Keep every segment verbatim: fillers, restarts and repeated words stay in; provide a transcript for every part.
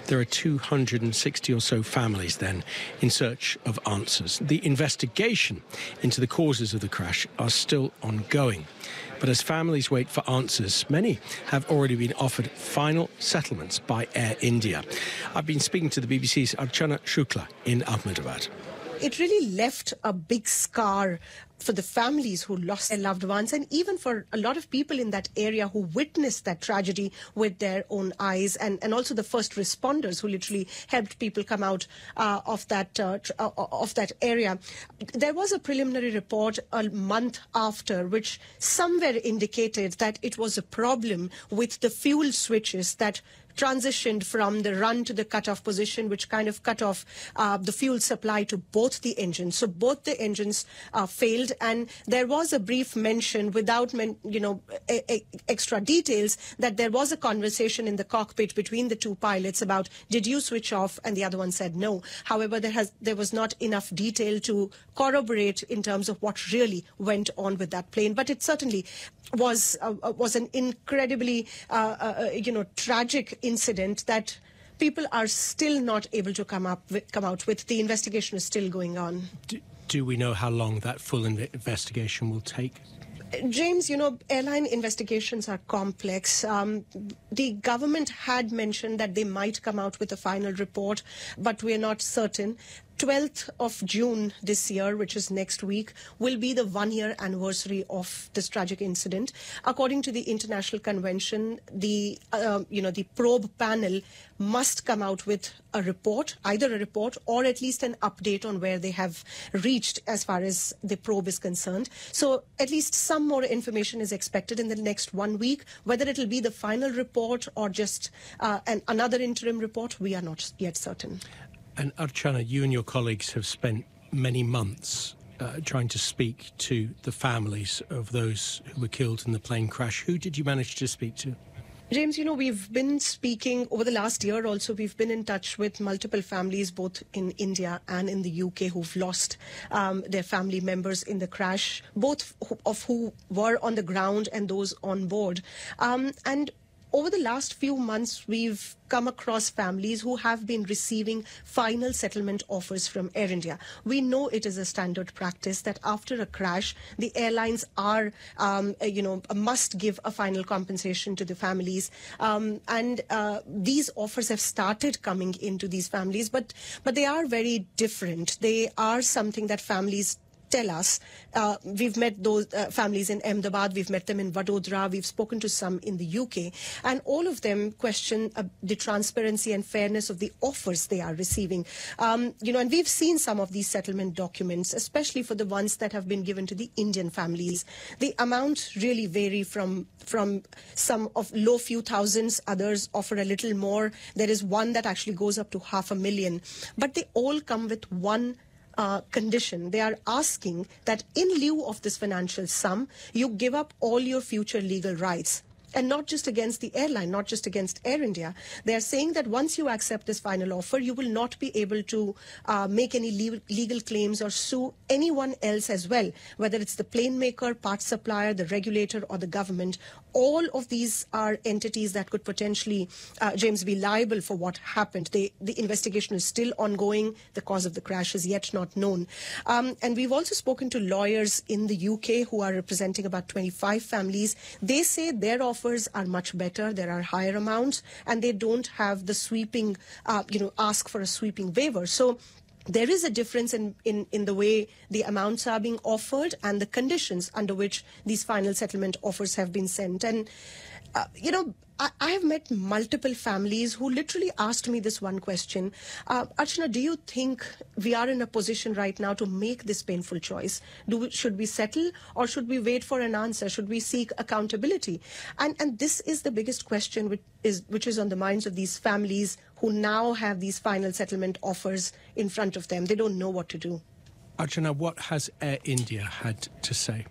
There are two hundred sixty or so families then in search of answers. The investigation into the causes of the crash are still ongoing. But as families wait for answers, many have already been offered final settlements by Air India. I've been speaking to the B B C's Archana Shukla in Ahmedabad. It really left a big scar for the families who lost their loved ones, and even for a lot of people in that area who witnessed that tragedy with their own eyes, and, and also the first responders who literally helped people come out uh, of that uh, tr- uh, of that area. There was a preliminary report a month after which somewhere indicated that it was a problem with the fuel switches that transitioned from the run to the cut-off position, which kind of cut off uh, the fuel supply to both the engines. So both the engines uh, failed, and there was a brief mention, without men, you know a, a, extra details, that there was a conversation in the cockpit between the two pilots about, did you switch off? And the other one said no. However, there has there was not enough detail to corroborate in terms of what really went on with that plane. But it certainly was uh, was an incredibly uh, uh, you know tragic incident that people are still not able to come up with, come out with. The investigation is still going on. Do, do we know how long that full inv- investigation will take? James, you know, airline investigations are complex. Um, the government had mentioned that they might come out with a final report, but we're not certain. twelfth of June this year, which is next week, will be the one-year anniversary of this tragic incident. According to the International Convention, the uh, you know the probe panel must come out with a report, either a report or at least an update on where they have reached as far as the probe is concerned. So at least some more information is expected in the next one week. Whether it will be the final report or just uh, an, another interim report, we are not yet certain. And Archana, you and your colleagues have spent many months uh, trying to speak to the families of those who were killed in the plane crash. Who did you manage to speak to? James, you know, we've been speaking over the last year also. We've been in touch with multiple families, both in India and in the U K, who've lost um, their family members in the crash, both of who were on the ground and those on board. Um, and over the last few months, we've come across families who have been receiving final settlement offers from Air India. We know it is a standard practice that after a crash, the airlines are, um, you know, must give a final compensation to the families. Um, and uh, these offers have started coming into these families, but but they are very different. They are something that families tell us. Uh, we've met those uh, families in Ahmedabad, we've met them in Vadodara, we've spoken to some in the U K, and all of them question uh, the transparency and fairness of the offers they are receiving. Um, you know, and we've seen some of these settlement documents, especially for the ones that have been given to the Indian families. The amounts really vary from from some of low few thousands, others offer a little more. There is one that actually goes up to half a million, but they all come with one Uh, condition. They are asking that in lieu of this financial sum, you give up all your future legal rights. And not just against the airline, not just against Air India. They are saying that once you accept this final offer, you will not be able to uh, make any le- legal claims or sue anyone else as well, whether it's the plane maker, part supplier, the regulator, or the government. All of these are entities that could potentially, uh, James, be liable for what happened. They, the investigation is still ongoing. The cause of the crash is yet not known. Um, and we've also spoken to lawyers in the U K who are representing about twenty-five families. They say their offer are much better. There are higher amounts, and they don't have the sweeping, uh, you know, ask for a sweeping waiver. So there is a difference in, in, in the way the amounts are being offered and the conditions under which these final settlement offers have been sent. And, uh, you know, I, I have met multiple families who literally asked me this one question. Uh, Archana, do you think we are in a position right now to make this painful choice? Do we, should we settle, or should we wait for an answer? Should we seek accountability? And, and this is the biggest question which is, which is on the minds of these families who now have these final settlement offers in front of them. They don't know what to do. Archana, what has Air India had to say?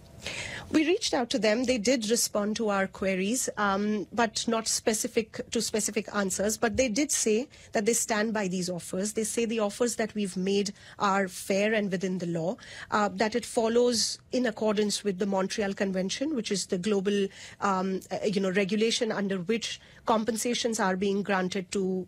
We reached out to them. They did respond to our queries, um, but not specific to specific answers. But they did say that they stand by these offers. They say the offers that we've made are fair and within the law, uh, that it follows in accordance with the Montreal Convention, which is the global, um, uh, you know, regulation under which compensations are being granted to